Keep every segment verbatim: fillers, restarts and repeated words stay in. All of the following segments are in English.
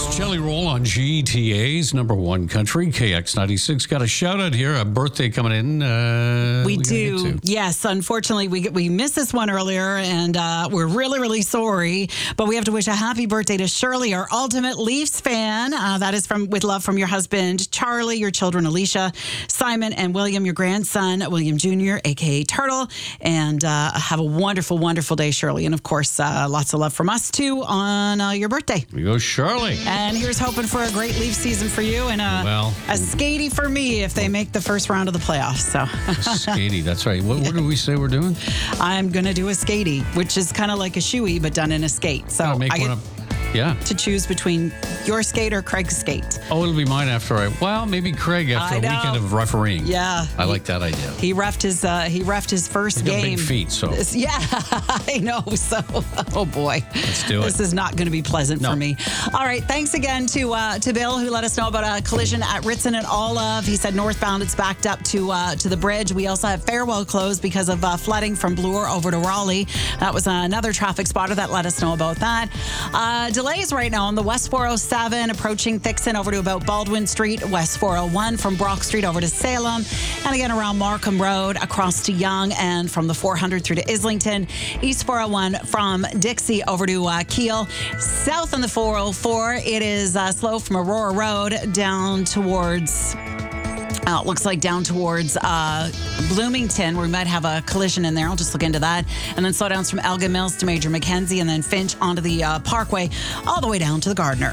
Jelly Roll on G T A's number one country, K X ninety-six. Got a shout out here, a birthday coming in. Uh, we, we do. Yes, unfortunately, we we missed this one earlier, and uh, we're really, really sorry. But we have to wish a happy birthday to Shirley, our ultimate Leafs fan. Uh, that is from with love from your husband, Charlie, your children, Alicia, Simon, and William, your grandson, William Junior, a k a. Turtle. And uh, have a wonderful, wonderful day, Shirley. And, of course, uh, lots of love from us, too, on uh, your birthday. We go, Shirley. And here's hoping for a great Leaf season for you and a, well, a skatey for me if they make the first round of the playoffs. So skatey, that's right. What, what did we say we're doing? I'm going to do a skatey, which is kind of like a shoey, but done in a skate. So make I one get up. Yeah. to choose between your skate or Craig's skate. Oh, it'll be mine after I, well, maybe Craig after I a know. weekend of refereeing. Yeah. I he, like that idea. He reffed his, uh, he reffed his first He's game. got big feet, so. This- yeah, I know. So, oh boy. Let's do it. This is not going to be pleasant No. for me. All right. Thanks again to uh, to Bill, who let us know about a collision at Ritson and Olive. He said northbound it's backed up to uh, to the bridge. We also have Fairwell closed because of uh, flooding from Bloor over to Raleigh. That was another traffic spotter that let us know about that. Uh, delays right now on the West four oh seven approaching Thixon over to about Baldwin Street, West four oh one from Brock Street over to Salem, and again around Markham Road across to Young, and from the four hundred through to Islington, East four oh one from Dixie over to uh, Kiel. South on the four oh four, it is uh, slow from Aurora Road down towards... Uh, it looks like down towards uh, Bloomington, where we might have a collision in there. I'll just look into that. And then slowdowns from Elgin Mills to Major Mackenzie, and then Finch onto the uh, Parkway, all the way down to the Gardner.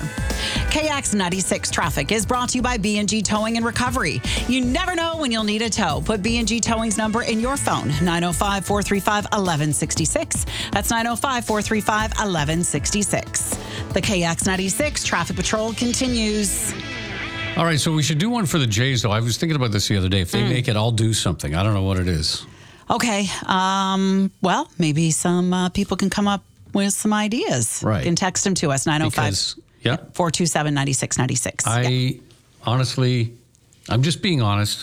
K X ninety-six traffic is brought to you by B and G Towing and Recovery. You never know when you'll need a tow. Put B and G Towing's number in your phone, nine oh five, four three five, one one six six. That's nine oh five, four three five, one one six six. The K X ninety-six traffic patrol continues. All right, so we should do one for the Jays, though. I was thinking about this the other day. If they mm. make it, I'll do something. I don't know what it is. Okay. Um, well, maybe some uh, people can come up with some ideas. Right. You can text them to us, nine oh five, four two seven, nine six nine six. I yeah. honestly, I'm just being honest.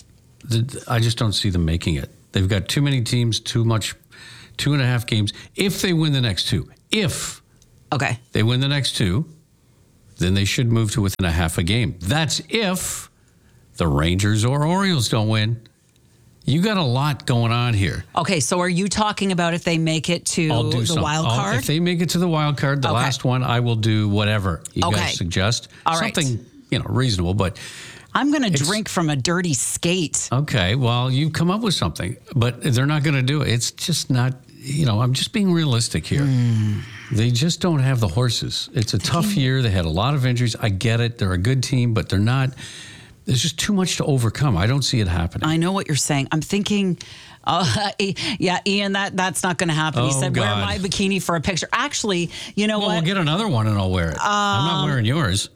I just don't see them making it. They've got too many teams, too much, two and a half games. If they win the next two, if okay. they win the next two, then they should move to within a half a game. That's if the Rangers or Orioles don't win. You got a lot going on here. Okay, so are you talking about if they make it to I'll do the some, wild I'll, card? If they make it to the wild card, the okay. last one, I will do whatever you okay. guys suggest. All Something, right. you know, reasonable, but... I'm going to drink from a dirty skate. Okay, well, you come up with something, but they're not going to do it. It's just not, you know, I'm just being realistic here. Mm. They just don't have the horses. It's a tough year. They had a lot of injuries. I get it. They're a good team, but they're not. There's just too much to overcome. I don't see it happening. I know what you're saying. I'm thinking, uh, yeah, Ian, that that's not going to happen. Oh, he said, God. wear my bikini for a picture. Actually, you know well, what? We'll get another one and I'll wear it. Um, I'm not wearing yours.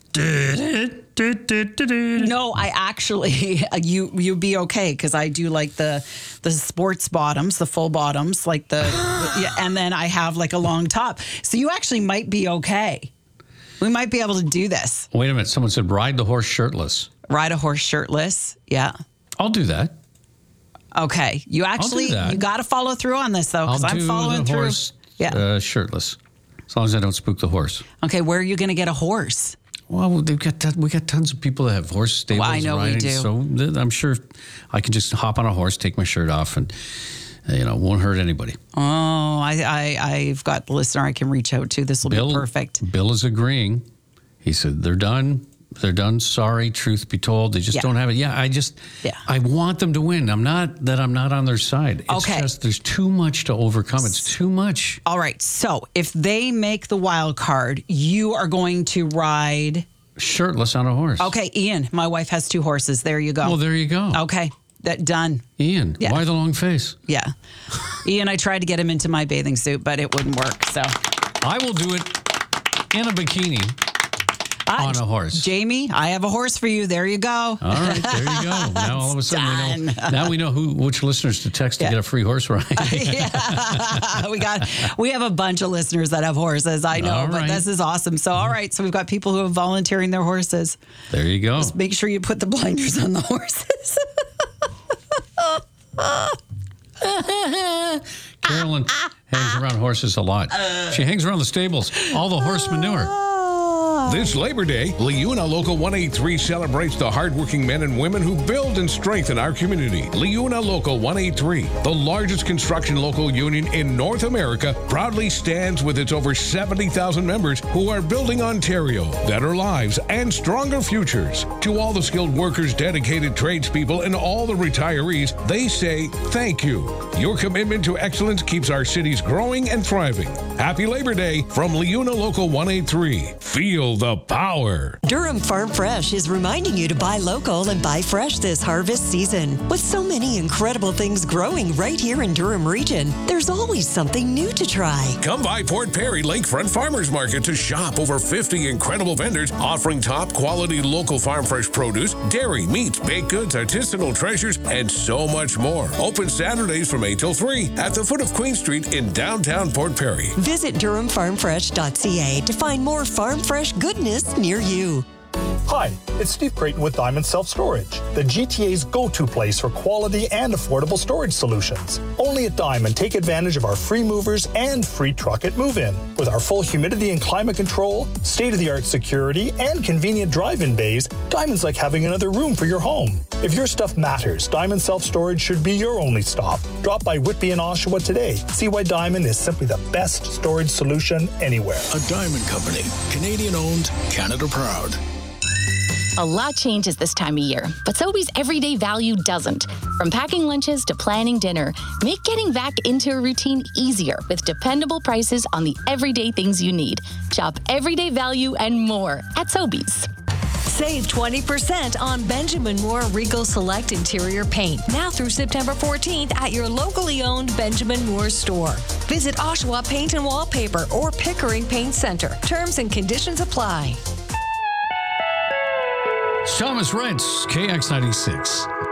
No, I actually, you you'd be okay because I do like the the sports bottoms, the full bottoms, like the, yeah, and then I have like a long top. So you actually might be okay. We might be able to do this. Wait a minute. Someone said ride the horse shirtless. Ride a horse shirtless. Yeah. I'll do that. Okay. You actually, you got to follow through on this though, because I'm following the through. Horse, yeah. Uh, shirtless. As long as I don't spook the horse. Okay. Where are you going to get a horse? Well, they've got ton- we got tons of people that have horse stables. Well, I know riding, we do. So th- I'm sure I can just hop on a horse, take my shirt off, and uh, you know, won't hurt anybody. Oh, I, I, I've got the listener I can reach out to. This will Bill, be perfect. Bill is agreeing. He said they're done. They're done. Sorry, truth be told, they just yeah. don't have it. Yeah, I just, yeah. I want them to win. I'm not that I'm not on their side. It's okay. just there's too much to overcome. It's too much. All right. So if they make the wild card, you are going to ride shirtless on a horse. Okay, Ian. My wife has two horses. There you go. Well, there you go. Okay, that done. Ian, yeah. why the long face? Yeah, Ian. I tried to get him into my bathing suit, but it wouldn't work. So I will do it in a bikini. Uh, on a horse. Jamie, I have a horse for you. There you go. All right, there you go. Now all of a sudden we know. Now we know who which listeners to text yeah. to get a free horse ride. yeah, we got we have a bunch of listeners that have horses. I know, all but right. this is awesome. So all right, so we've got people who are volunteering their horses. There you go. Just make sure you put the blinders on the horses. Carolyn hangs around horses a lot. She hangs around the stables. All the horse manure. This Labor Day, Liuna Local one eighty-three celebrates the hardworking men and women who build and strengthen our community. Liuna Local one eighty-three, the largest construction local union in North America, proudly stands with its over seventy thousand members who are building Ontario, better lives, and stronger futures. To all the skilled workers, dedicated tradespeople, and all the retirees, they say thank you. Your commitment to excellence keeps our cities growing and thriving. Happy Labor Day from Liuna Local one eighty-three. Feel the power. Durham Farm Fresh is reminding you to buy local and buy fresh this harvest season. With so many incredible things growing right here in Durham region, there's always something new to try. Come by Port Perry Lakefront Farmers Market to shop over fifty incredible vendors offering top quality local farm fresh produce, dairy, meats, baked goods, artisanal treasures, and so much more. Open Saturdays from eight till three at the foot of Queen Street in downtown Port Perry. Visit durham farm fresh dot c a to find more farm fresh goodness near you. Hi, it's Steve Creighton with Diamond Self Storage, the G T A's go-to place for quality and affordable storage solutions. Only at Diamond, take advantage of our free movers and free truck at move-in. With our full humidity and climate control, state-of-the-art security, and convenient drive-in bays, Diamond's like having another room for your home. If your stuff matters, Diamond Self Storage should be your only stop. Drop by Whitby and Oshawa today. See why Diamond is simply the best storage solution anywhere. A Diamond Company, Canadian-owned, Canada proud. A lot changes this time of year, but Sobeys everyday value doesn't. From packing lunches to planning dinner, make getting back into a routine easier with dependable prices on the everyday things you need. Shop everyday value and more at Sobeys. Save twenty percent on Benjamin Moore Regal Select Interior Paint now through September fourteenth at your locally owned Benjamin Moore store. Visit Oshawa Paint and Wallpaper or Pickering Paint Center. Terms and conditions apply. Thomas Rents, K X ninety-six.